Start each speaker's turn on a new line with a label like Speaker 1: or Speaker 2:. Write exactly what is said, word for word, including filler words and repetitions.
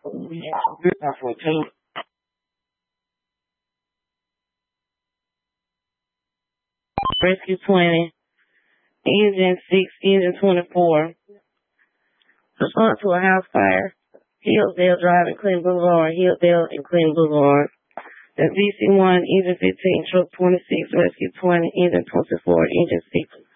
Speaker 1: Rescue twenty, Engine six, Engine twenty-four. Response to a house fire. Hillsdale Drive and Clinton Boulevard, Hillsdale and Clinton Boulevard. The V C one, Engine fifteen, Truck twenty-six, Rescue twenty, Engine twenty-four, Engine six.